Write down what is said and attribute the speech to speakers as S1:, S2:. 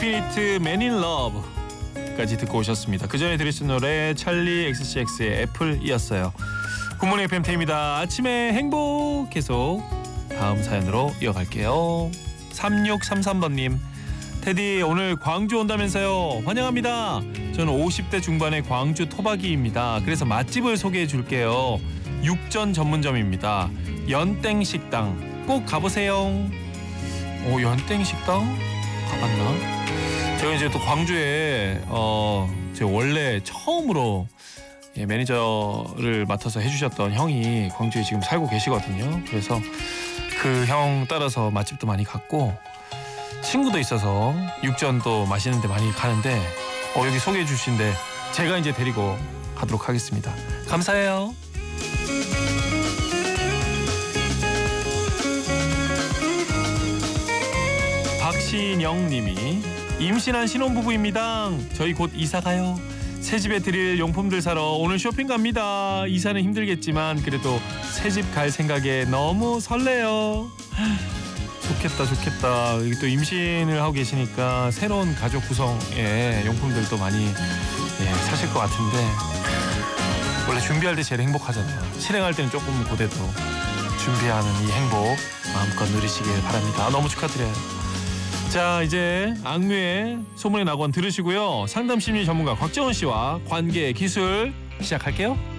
S1: 인피니트 맨 인 러브까지 듣고 오셨습니다. 그 전에 들으신 노래 찰리 XCX의 애플이었어요. 굿모닝 FM 태입니다. 아침에 행복 계속 다음 사연으로 이어갈게요. 3633번님, 테디 오늘 광주 온다면서요. 환영합니다. 저는 50대 중반의 광주 토박이입니다. 그래서 맛집을 소개해 줄게요. 육전 전문점입니다. 연땡식당 꼭 가보세요. 연땡식당 가봤나? 제가 이제 또 광주에 제가 원래 처음으로 매니저를 맡아서 해주셨던 형이 광주에 지금 살고 계시거든요. 그래서 그 형 따라서 맛집도 많이 갔고 친구도 있어서 육전도 맛있는 데 많이 가는데 여기 소개해 주신데 제가 이제 데리고 가도록 하겠습니다. 감사해요. 박신영 님이 임신한 신혼부부입니다. 저희 곧 이사가요. 새집에 드릴 용품들 사러 오늘 쇼핑 갑니다. 이사는 힘들겠지만 그래도 새집 갈 생각에 너무 설레요. 좋겠다. 여기 또 임신을 하고 계시니까 새로운 가족 구성의 용품들도 많이 사실 것 같은데 원래 준비할 때 제일 행복하잖아요. 실행할 때는 조금 고돼도 준비하는 이 행복 마음껏 누리시길 바랍니다. 너무 축하드려요. 자, 이제 악뮤의 소문의 낙원 들으시고요. 상담심리 전문가 곽재원 씨와 관계 기술 시작할게요.